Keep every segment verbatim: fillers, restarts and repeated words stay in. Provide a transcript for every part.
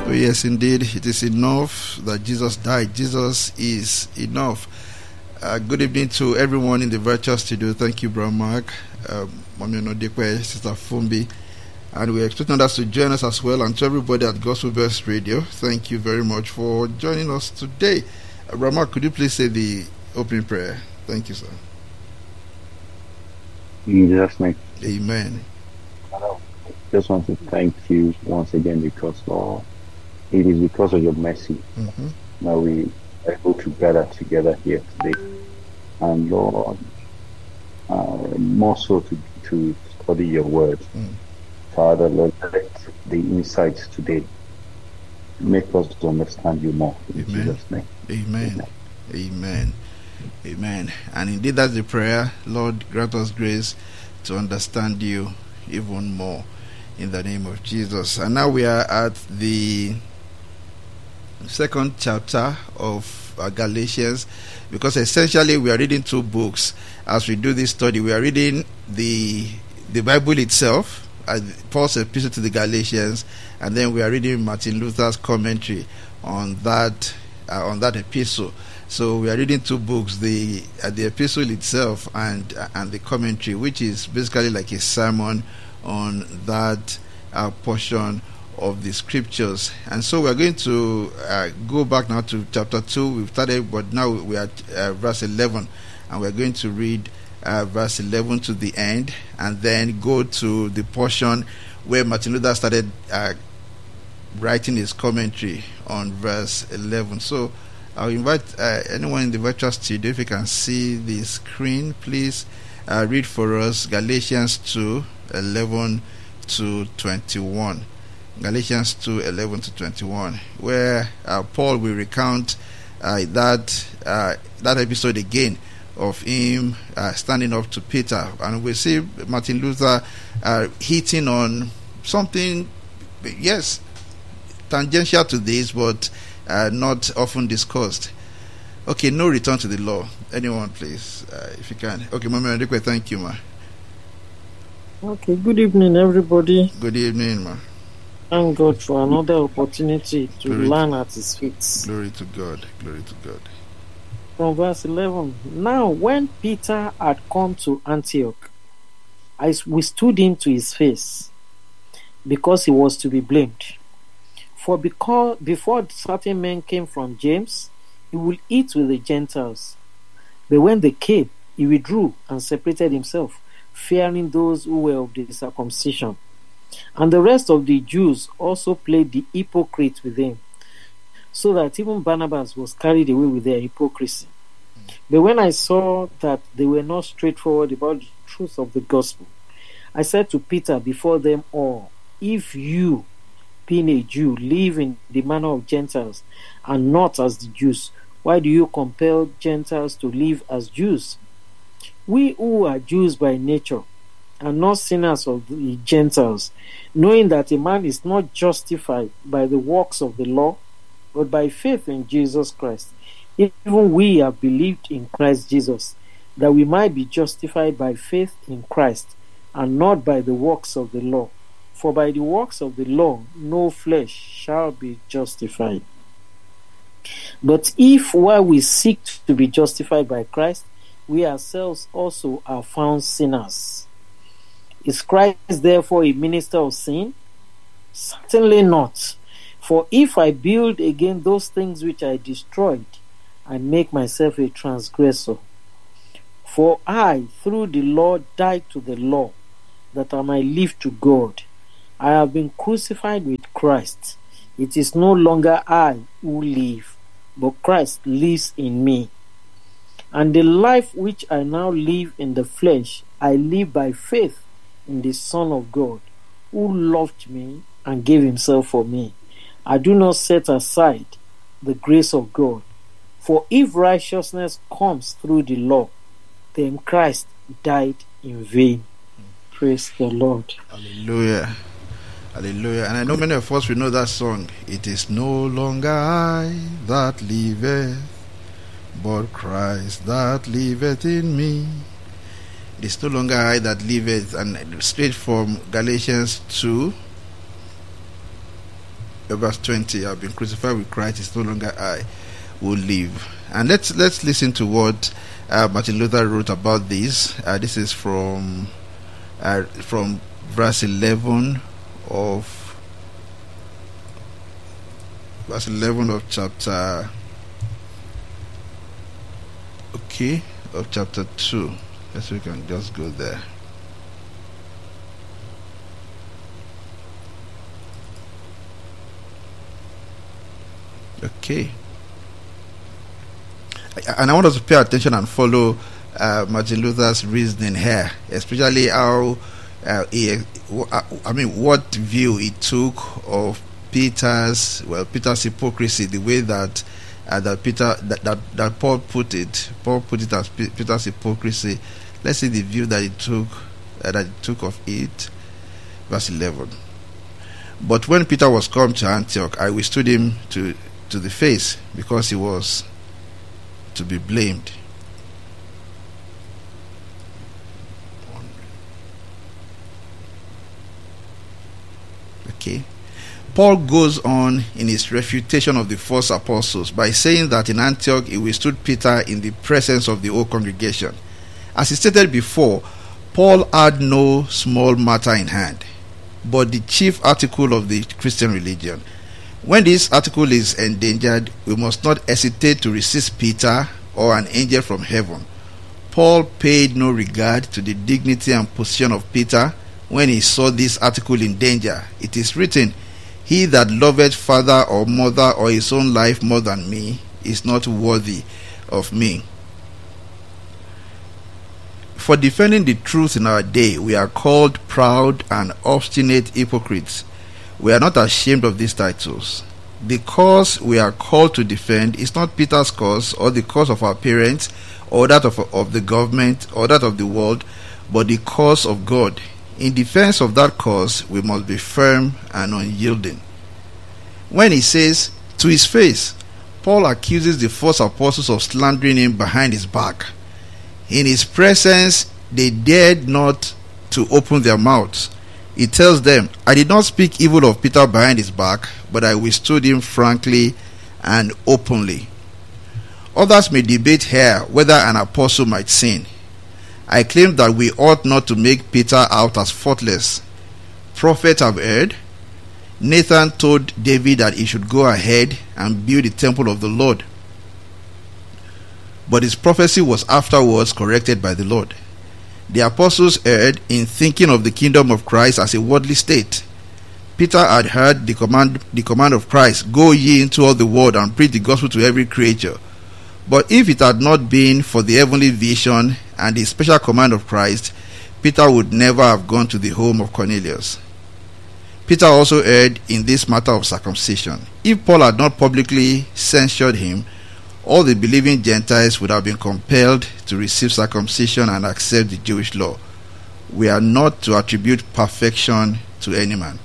Oh, yes, indeed, it is enough that Jesus died. Jesus is enough. Uh, good evening to everyone in the virtual studio. Thank you, Brother Mark, um, Mami Onodekwe, Sister Fumbi, and we're expecting others to join us as well. And to everybody at Gospel Best Radio, thank you very much for joining us today. Uh, Brother Mark, could you please say the opening prayer? Thank you, sir. In Jesus' name. Amen. Just want to thank you once again because, Lord, it is because of your mercy Mm-hmm. that we are able to gather together here today. And Lord, uh, more so to, to study your word. Mm. Father, Lord, let the insights today make us to understand you more. In Amen. Jesus' name. Amen. Amen. Amen. And indeed, that's the prayer. Lord, grant us grace to understand you even more in the name of Jesus. And now we are at the second chapter of uh, Galatians, because essentially we are reading two books as we do this study. We are reading the the Bible itself, uh, Paul's epistle to the Galatians, and then we are reading Martin Luther's commentary on that uh, on that epistle. So we are reading two books, the uh, the epistle itself and uh, and the commentary, which is basically like a sermon on that uh, portion of the scriptures. And so we are going to uh, go back now to chapter two. We've started, but now we are at uh, verse eleven, and we're going to read uh, verse eleven to the end, and then go to the portion where Martin Luther started uh, writing his commentary on verse eleven. So I'll invite uh, anyone in the virtual studio, if you can see the screen, please uh, read for us Galatians two eleven to twenty-one. Galatians two eleven to twenty-one, where uh, Paul will recount uh, that uh, that episode again of him uh, standing up to Peter, and we see Martin Luther uh, hitting on something, yes, tangential to this, but uh, not often discussed. Okay, no return to the law. Anyone, please, uh, if you can. Okay, Mama Ndekwe, thank you, ma. Okay, good evening, everybody. Good evening, ma. Thank God for another opportunity to Glory learn to- at His feet. Glory to God. Glory to God. From verse eleven. Now, when Peter had come to Antioch, I withstood him to his face, because he was to be blamed. For because before certain men came from James, he would eat with the Gentiles. But when they came, he withdrew and separated himself, fearing those who were of the circumcision. And the rest of the Jews also played the hypocrite with him, so that even Barnabas was carried away with their hypocrisy. But when I saw that they were not straightforward about the truth of the gospel, I said to Peter before them all, if you, being a Jew, live in the manner of Gentiles and not as the Jews, why do you compel Gentiles to live as Jews? We who are Jews by nature are not sinners of the Gentiles, knowing that a man is not justified by the works of the law, but by faith in Jesus Christ. Even we have believed in Christ Jesus, that we might be justified by faith in Christ, and not by the works of the law. For by the works of the law no flesh shall be justified. But if while we seek to be justified by Christ, we ourselves also are found sinners, is Christ therefore a minister of sin? Certainly not. For if I build again those things which I destroyed, I make myself a transgressor. For I, through the law, died to the law, that I might live to God. I have been crucified with Christ. It is no longer I who live, but Christ lives in me. And the life which I now live in the flesh, I live by faith in the Son of God, who loved me and gave himself for me. I do not set aside the grace of God. For if righteousness comes through the law, then Christ died in vain. Praise the Lord. Hallelujah. Hallelujah. And I know many of us will know that song. It is no longer I that liveth, but Christ that liveth in me. It is no longer I that liveth. And straight from Galatians two, verse twenty, I've been crucified with Christ, it's no longer I who live. And let's let's listen to what uh, Martin Luther wrote about this. Uh, this is from uh, from verse eleven of verse eleven of chapter okay of chapter two. Yes, we can just go there. Okay. And I want us to pay attention and follow uh, Martin Luther's reasoning here, especially how uh, he, I mean, what view he took of Peter's, well, Peter's hypocrisy, the way that uh, that Peter that, that that Paul put it. Paul put it as P- Peter's hypocrisy. Let's see the view that he took uh, that he took of it. Verse eleven. But when Peter was come to Antioch, I withstood him to to the face, because he was to be blamed. Okay. Paul goes on in his refutation of the false apostles by saying that in Antioch he withstood Peter in the presence of the whole congregation. As he stated before, Paul had no small matter in hand, but the chief article of the Christian religion. When this article is endangered, we must not hesitate to resist Peter or an angel from heaven. Paul paid no regard to the dignity and position of Peter when he saw this article in danger. It is written, "He that loveth father or mother or his own life more than me is not worthy of me." For defending the truth in our day, we are called proud and obstinate hypocrites. We are not ashamed of these titles. The cause we are called to defend is not Peter's cause or the cause of our parents or that of, of the government or that of the world, but the cause of God. In defense of that cause, we must be firm and unyielding. When he says, to his face, Paul accuses the false apostles of slandering him behind his back. In his presence, they dared not to open their mouths. He tells them, I did not speak evil of Peter behind his back, but I withstood him frankly and openly. Others may debate here whether an apostle might sin. I claim that we ought not to make Peter out as faultless. Prophets have erred. Nathan told David that he should go ahead and build the temple of the Lord. But his prophecy was afterwards corrected by the Lord. The apostles erred in thinking of the kingdom of Christ as a worldly state. Peter had heard the command, the command of Christ, go ye into all the world and preach the gospel to every creature. But if it had not been for the heavenly vision and the special command of Christ, Peter would never have gone to the home of Cornelius. Peter also erred in this matter of circumcision. If Paul had not publicly censured him, all the believing Gentiles would have been compelled to receive circumcision and accept the Jewish law. We are not to attribute perfection to any man.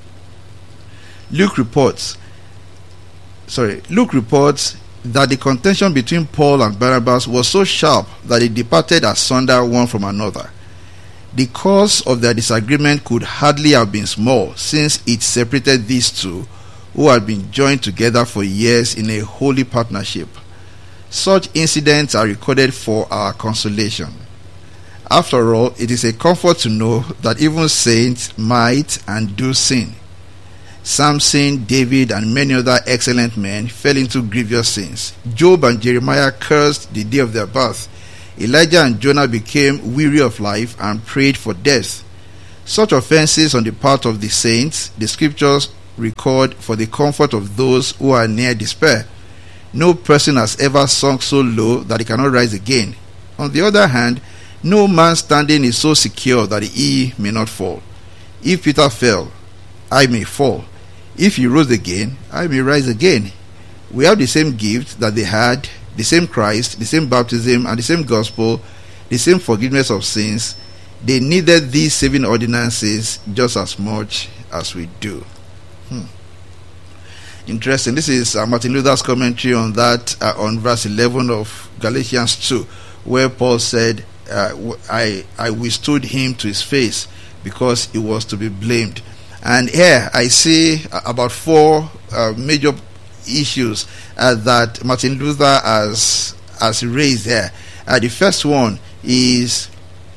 Luke reports, sorry, Luke reports that the contention between Paul and Barnabas was so sharp that it departed asunder one from another. The cause of their disagreement could hardly have been small, since it separated these two, who had been joined together for years in a holy partnership. Such incidents are recorded for our consolation. After all, it is a comfort to know that even saints might and do sin. Samson, David, and many other excellent men fell into grievous sins. Job and Jeremiah cursed the day of their birth. Elijah and Jonah became weary of life and prayed for death. Such offenses on the part of the saints, the scriptures record for the comfort of those who are near despair. No person has ever sunk so low that he cannot rise again. On the other hand, no man standing is so secure that he may not fall. If Peter fell, I may fall. If he rose again, I may rise again. We have the same gift that they had, the same Christ, the same baptism, and the same gospel, the same forgiveness of sins. They needed these saving ordinances just as much as we do. Hmm. Interesting. This is uh, Martin Luther's commentary on that, uh, on verse eleven of Galatians two, where Paul said, uh, I, I withstood him to his face because he was to be blamed. And here I see about four uh, major issues uh, that Martin Luther has has raised here. Uh, the first one is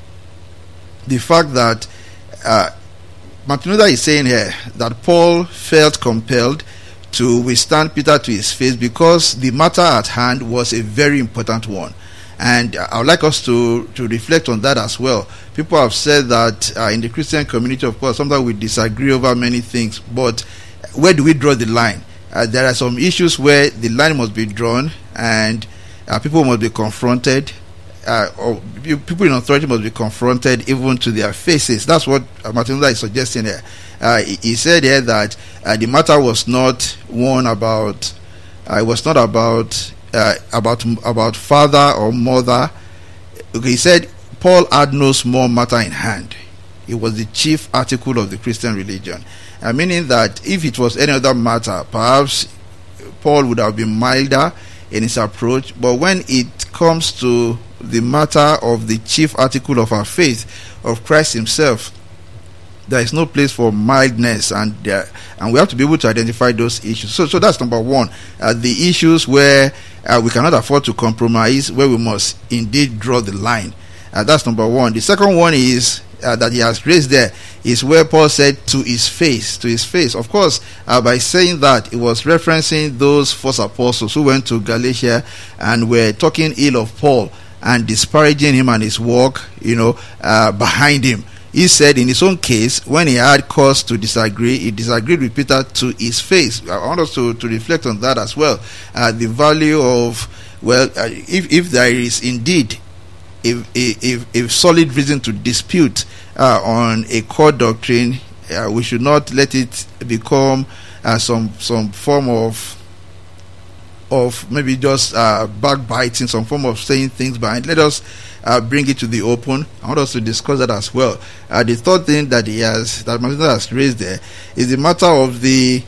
the fact that uh, Martin Luther is saying here that Paul felt compelled to withstand Peter to his face because the matter at hand was a very important one. And I would like us to, to reflect on that as well. People have said that uh, in the Christian community, of course, sometimes we disagree over many things, but where do we draw the line? Uh, there are some issues where the line must be drawn, and uh, people must be confronted, uh, or people in authority must be confronted even to their faces. That's what uh, Martin Luther is suggesting here. Uh, he, he said here that uh, the matter was not one about, uh, it was not about Uh, about about father or mother. Okay, he said Paul had no small matter in hand. It was the chief article of the Christian religion, uh, meaning that if it was any other matter, perhaps Paul would have been milder in his approach. But when it comes to the matter of the chief article of our faith, of Christ himself, there is no place for mildness, and uh, and we have to be able to identify those issues. So, so that's number one. Uh, the issues where uh, we cannot afford to compromise, where we must indeed draw the line. Uh, that's number one. The second one is uh, that he has raised there is where Paul said to his face, to his face. Of course, uh, by saying that, it was referencing those false apostles who went to Galatia and were talking ill of Paul and disparaging him and his work, you know, uh, behind him. He said in his own case, when he had cause to disagree, he disagreed with Peter to his face. I want us to, to reflect on that as well. Uh, the value of, well, uh, if, if there is indeed a, a, a, a solid reason to dispute uh, on a core doctrine, uh, we should not let it become uh, some some form of of maybe just uh, backbiting, some form of saying things behind. Let us uh, bring it to the open. I want us to discuss that as well. Uh, the third thing that he has, that Martin has raised there, is the matter of the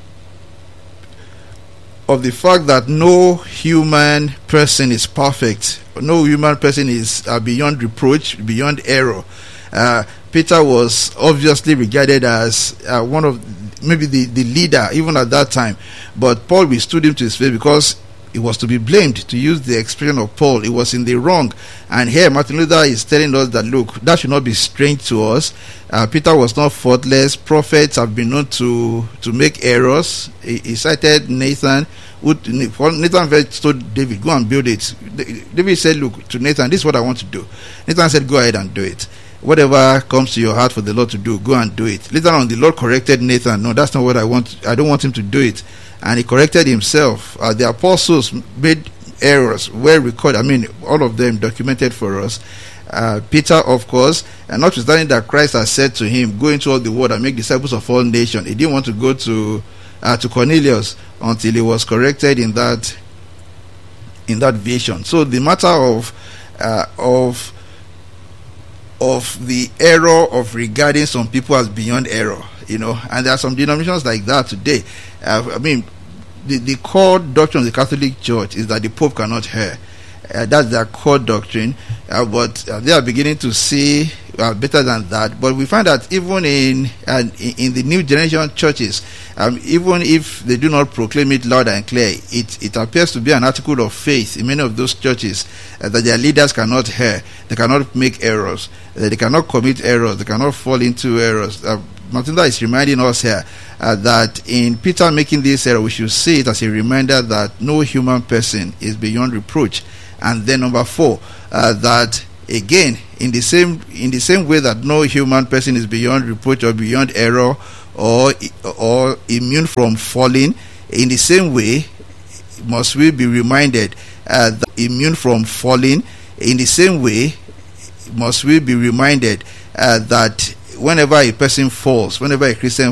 of the fact that no human person is perfect. No human person is uh, beyond reproach, beyond error. Uh, Peter was obviously regarded as uh, one of maybe the, the leader even at that time, but Paul withstood him to his face because he was to be blamed, to use the expression of Paul. He was in the wrong. And here Martin Luther is telling us that, look, that should not be strange to us. Uh, Peter was not faultless. Prophets have been known to to make errors. He, he cited Nathan. Who, Nathan first told David, go and build it. David said, look, to Nathan, this is what I want to do. Nathan said, go ahead and do it. Whatever comes to your heart for the Lord to do, go and do it. Later on, the Lord corrected Nathan. No, that's not what I want. I don't want him to do it. And he corrected himself. Uh, the apostles made errors, well recorded. I mean, all of them documented for us. Uh, Peter, of course, and notwithstanding that Christ has said to him, go into all the world and make disciples of all nations, he didn't want to go to uh, to Cornelius until he was corrected in that in that vision. So the matter of uh, of of the error of regarding some people as beyond error, you know, and there are some denominations like that today. Uh, I mean, the, the core doctrine of the Catholic Church is that the Pope cannot err. Uh, that's their core doctrine, uh, but uh, they are beginning to see uh, better than that. But we find that even in uh, in the new generation churches, um, even if they do not proclaim it loud and clear, it it appears to be an article of faith in many of those churches uh, that their leaders cannot err, they cannot make errors, uh, they cannot commit errors, they cannot fall into errors. Uh, Martin Luther is reminding us here uh, that in Peter making this error, we should see it as a reminder that no human person is beyond reproach. And then number four, uh, that again, in the same in the same way that no human person is beyond reproach or beyond error or or immune from falling, in the same way must we be reminded uh, that immune from falling. In the same way must we be reminded uh, that whenever a person falls, whenever a Christian